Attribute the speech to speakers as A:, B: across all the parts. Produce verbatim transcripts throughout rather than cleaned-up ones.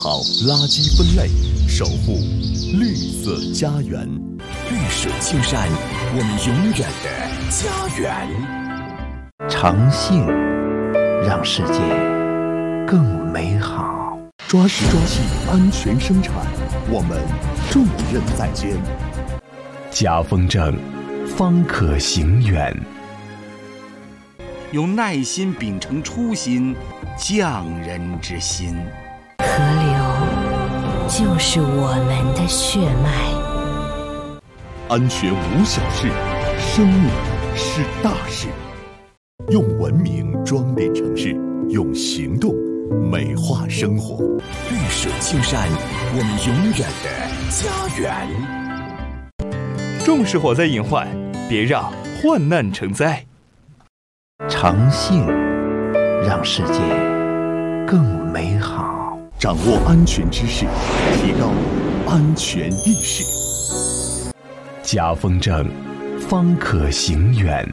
A: 好，垃圾分类，守护绿色家园。
B: 绿水青山，我们永远的家园。
C: 诚信，让世界更美好。
A: 抓实抓细，安全生产，我们重任在肩。
B: 家风正，方可行远。
D: 用耐心秉承初心，匠人之心。
E: 河流就是我们的血脉。
A: 安全无小事，生命是大事。用文明装点城市，用行动美化生活。
B: 绿水青山，我们永远的家园。
D: 重视火灾隐患，别让患难成灾。
C: 诚信，让世界更美好。
A: 掌握安全知识，提高安全意识。
B: 家风正，方可行远。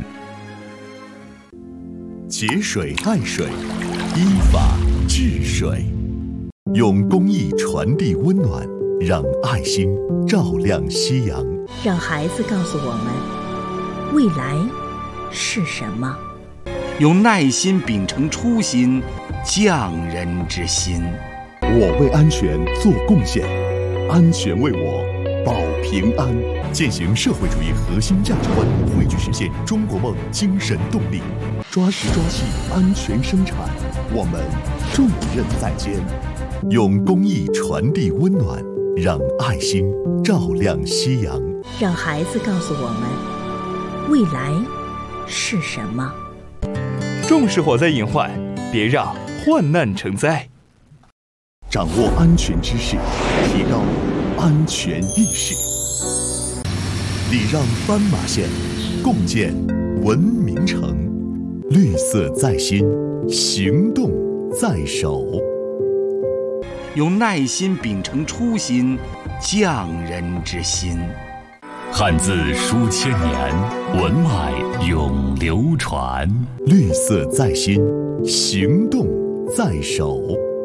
A: 节水爱水，依法治水。用公益传递温暖，让爱心照亮夕阳。
E: 让孩子告诉我们，未来是什么。
D: 用耐心秉承初心，匠人之心。
A: 我为安全做贡献，安全为我保平安。践行社会主义核心价值观，汇聚实现中国梦精神动力。抓实抓细，安全生产，我们重任在肩。用公益传递温暖，让爱心照亮夕阳。
E: 让孩子告诉我们，未来是什么。
D: 重视火灾隐患，别让患难成灾。
A: 掌握安全知识，提高安全意识。礼让斑马线，共建文明城。绿色在心，行动在手。
D: 用耐心秉承初心，匠人之心。
B: 汉字书千年，文脉永流传。
A: 绿色在心，行动在手。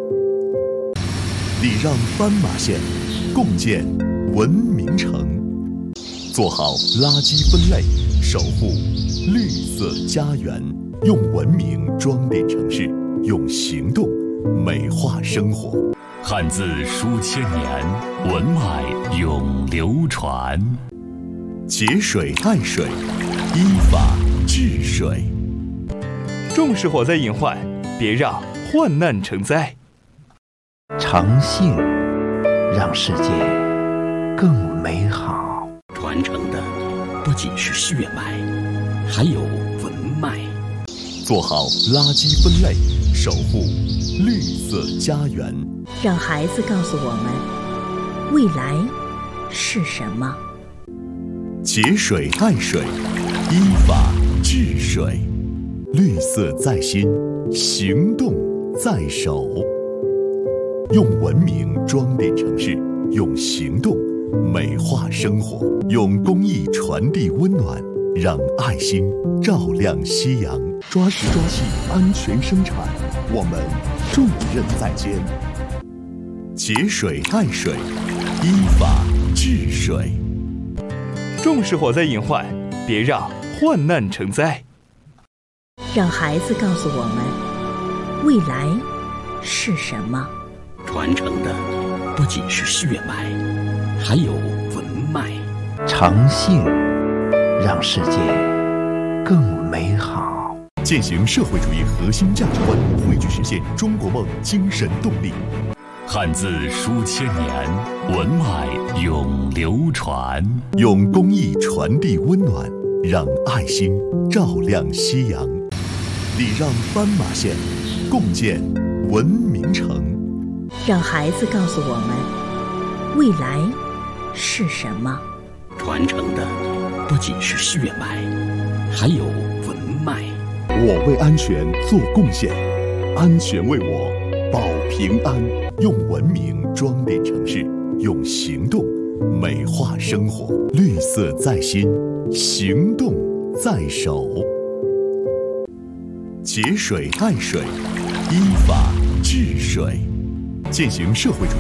A: 礼让斑马线，共建文明城。做好垃圾分类，守护绿色家园。用文明装点城市，用行动美化生活。
B: 汉字书千年，文脉永流传。
A: 节水爱水，依法治水。
D: 重视火灾隐患，别让患难成灾。
C: 诚信，让世界更美好。
B: 传承的不仅是血脉，还有文脉。
A: 做好垃圾分类，守护绿色家园。
E: 让孩子告诉我们，未来是什么。
A: 节水爱水，依法治水。绿色在心，行动在手。用文明装点城市，用行动美化生活。用公益传递温暖，让爱心照亮夕阳。抓实抓细，安全生产，我们重任在肩。节水爱水，依法治水。
D: 重视火灾隐患，别让患难成灾。
E: 让孩子告诉我们，未来是什么。
B: 传承的不仅是血脉，还有文脉。
C: 诚信，让世界更美好。
A: 践行社会主义核心价值观，汇聚实现中国梦精神动力。
B: 汉字书千年，文脉永流传。
A: 用公益传递温暖，让爱心照亮夕阳。礼让斑马线，共建文明城。
E: 让孩子告诉我们，未来是什么。
B: 传承的不仅是血脉，还有文脉。
A: 我为安全做贡献，安全为我保平安。用文明装点城市，用行动美化生活。绿色在心，行动在手。节水爱水，依法治水。践行社会主义